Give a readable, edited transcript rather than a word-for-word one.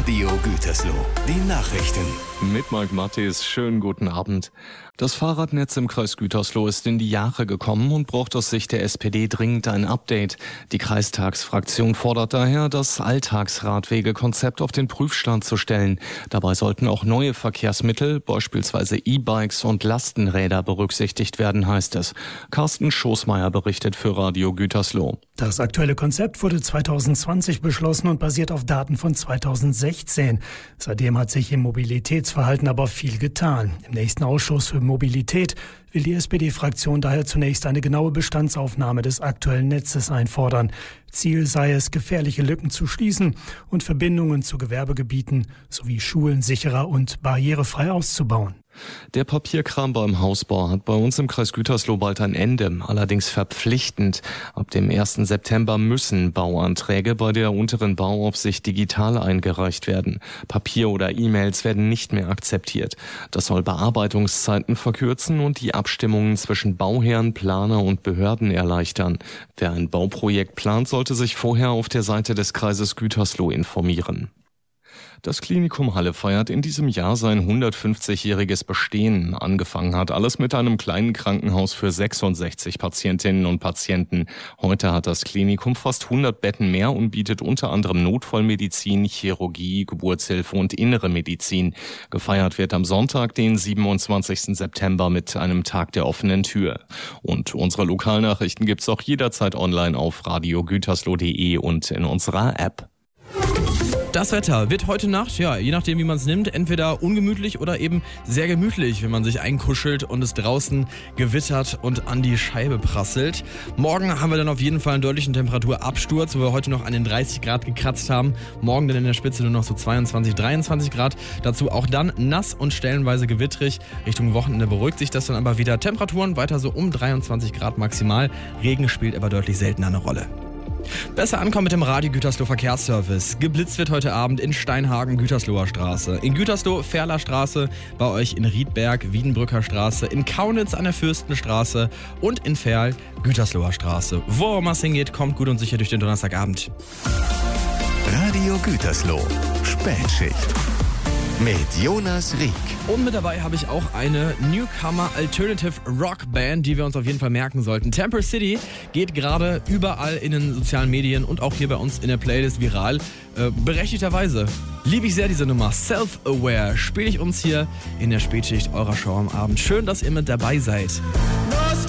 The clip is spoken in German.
Radio Gütersloh, die Nachrichten. Mit Mike Mattis, schönen guten Abend. Das Fahrradnetz im Kreis Gütersloh ist in die Jahre gekommen und braucht aus Sicht der SPD dringend ein Update. Die Kreistagsfraktion fordert daher, das Alltagsradwegekonzept auf den Prüfstand zu stellen. Dabei sollten auch neue Verkehrsmittel, beispielsweise E-Bikes und Lastenräder, berücksichtigt werden, heißt es. Carsten Schoßmeier berichtet für Radio Gütersloh. Das aktuelle Konzept wurde 2020 beschlossen und basiert auf Daten von 2016. Seitdem hat sich im Mobilitätsverhalten aber viel getan. Im nächsten Ausschuss für Mobilität will die SPD-Fraktion daher zunächst eine genaue Bestandsaufnahme des aktuellen Netzes einfordern. Ziel sei es, gefährliche Lücken zu schließen und Verbindungen zu Gewerbegebieten sowie Schulen sicherer und barrierefrei auszubauen. Der Papierkram beim Hausbau hat bei uns im Kreis Gütersloh bald ein Ende, allerdings verpflichtend. Ab dem 1. September müssen Bauanträge bei der unteren Bauaufsicht digital eingereicht werden. Papier oder E-Mails werden nicht mehr akzeptiert. Das soll Bearbeitungszeiten verkürzen und die Abstimmungen zwischen Bauherren, Planer und Behörden erleichtern. Wer ein Bauprojekt plant, sollte sich vorher auf der Seite des Kreises Gütersloh informieren. Das Klinikum Halle feiert in diesem Jahr sein 150-jähriges Bestehen. Angefangen hat alles mit einem kleinen Krankenhaus für 66 Patientinnen und Patienten. Heute hat das Klinikum fast 100 Betten mehr und bietet unter anderem Notfallmedizin, Chirurgie, Geburtshilfe und innere Medizin. Gefeiert wird am Sonntag, den 27. September, mit einem Tag der offenen Tür. Und unsere Lokalnachrichten gibt's auch jederzeit online auf radiogütersloh.de und in unserer App. Das Wetter wird heute Nacht, je nachdem wie man es nimmt, entweder ungemütlich oder eben sehr gemütlich, wenn man sich einkuschelt und es draußen gewittert und an die Scheibe prasselt. Morgen haben wir dann auf jeden Fall einen deutlichen Temperaturabsturz, wo wir heute noch an den 30 Grad gekratzt haben. Morgen dann in der Spitze nur noch so 22, 23 Grad. Dazu auch dann nass und stellenweise gewittrig. Richtung Wochenende beruhigt sich das dann aber wieder. Temperaturen weiter so um 23 Grad maximal. Regen spielt aber deutlich seltener eine Rolle. Besser ankommen mit dem Radio Gütersloh Verkehrsservice. Geblitzt wird heute Abend in Steinhagen, Gütersloher Straße. In Gütersloh, Ferler Straße, bei euch in Riedberg, Wiedenbrücker Straße, in Kaunitz an der Fürstenstraße und in Ferl, Gütersloher Straße. Wo auch immer es hingeht, kommt gut und sicher durch den Donnerstagabend. Radio Gütersloh, Spätschicht. Mit Jonas Rieck. Und mit dabei habe ich auch eine Newcomer Alternative Rock Band, die wir uns auf jeden Fall merken sollten. Temper City geht gerade überall in den sozialen Medien und auch hier bei uns in der Playlist viral. Berechtigterweise liebe ich sehr diese Nummer. Self-Aware spiele ich uns hier in der Spätschicht eurer Show am Abend. Schön, dass ihr mit dabei seid.